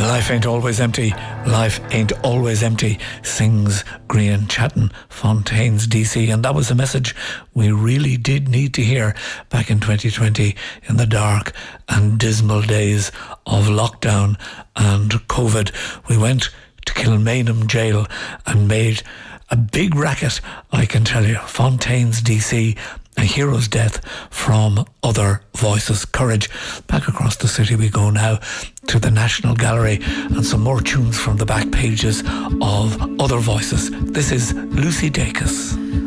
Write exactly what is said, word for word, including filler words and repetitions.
Life ain't always empty, life ain't always empty, sings Grian Chatton, Fontaines D C. And that was a message we really did need to hear back in twenty twenty, in the dark and dismal days of lockdown and COVID. We went to Kilmainham Jail and made a big racket, I can tell you. Fontaines D C, a hero's death from Other Voices. Courage. Back across the city we go now to the National Gallery and some more tunes from the back pages of Other Voices. This is Lucy Dacus.